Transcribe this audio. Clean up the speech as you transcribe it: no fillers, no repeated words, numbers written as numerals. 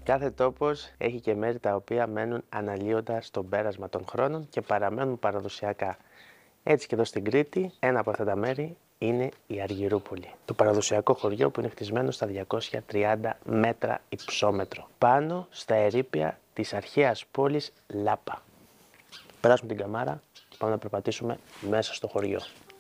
Κάθε τόπος έχει και μέρη τα οποία μένουν αναλύοντα στον πέρασμα των χρόνων και παραμένουν παραδοσιακά. Έτσι και εδώ στην Κρήτη, ένα από αυτά τα μέρη είναι η Αργυρούπολη. Το παραδοσιακό χωριό που είναι χτισμένο στα 230 μέτρα υψόμετρο, πάνω στα ερείπια της αρχαίας πόλης Λάπα. Περάσουμε την καμάρα και πάμε να περπατήσουμε μέσα στο χωριό.